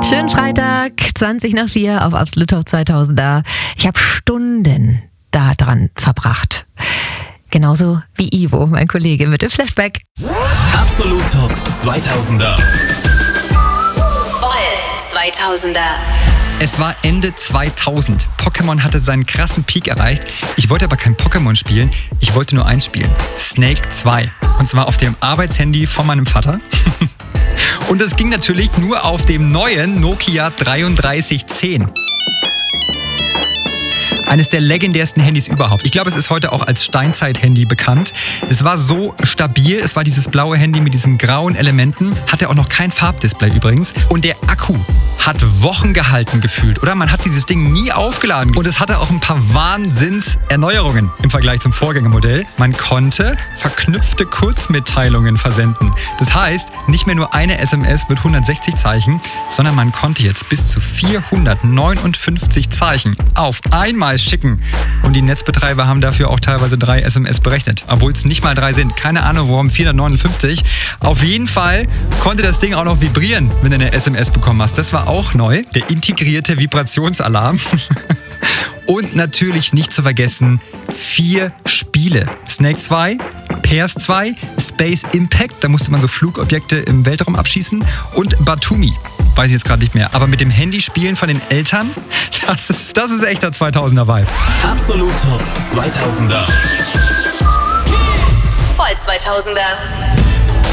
Schönen Freitag, 4:20 auf Absolut Top 2000er. Ich habe Stunden da dran verbracht. Genauso wie Ivo, mein Kollege mit dem Flashback. Absolut Top 2000er. Voll 2000er. Es war Ende 2000. Pokémon hatte seinen krassen Peak erreicht. Ich wollte aber kein Pokémon spielen, ich wollte nur eins spielen. Snake 2. Und zwar auf dem Arbeitshandy von meinem Vater. Und es ging natürlich nur auf dem neuen Nokia 3310. Eines der legendärsten Handys überhaupt. Ich glaube, es ist heute auch als Steinzeit-Handy bekannt. Es war so stabil. Es war dieses blaue Handy mit diesen grauen Elementen. Hatte auch noch kein Farbdisplay übrigens. Und der Akku hat Wochen gehalten gefühlt. Oder man hat dieses Ding nie aufgeladen. Und es hatte auch ein paar Wahnsinnserneuerungen im Vergleich zum Vorgängermodell. Man konnte verknüpfte Kurzmitteilungen versenden. Das heißt, nicht mehr nur eine SMS mit 160 Zeichen, sondern man konnte jetzt bis zu 459 Zeichen auf einmal schicken. Und die Netzbetreiber haben dafür auch teilweise 3 SMS berechnet. Obwohl es nicht mal 3 sind. Keine Ahnung, warum 459. Auf jeden Fall konnte das Ding auch noch vibrieren, wenn du eine SMS bekommen hast. Das war auch neu. Der integrierte Vibrationsalarm. Und natürlich nicht zu vergessen, 4 Spiele. Snake 2, Pairs 2, Space Impact, da musste man so Flugobjekte im Weltraum abschießen, und Batumi. Weiß ich jetzt gerade nicht mehr. Aber mit dem Handyspielen von den Eltern, das ist echter 2000er-Vibe. Absolut Top 2000er. Voll 2000er.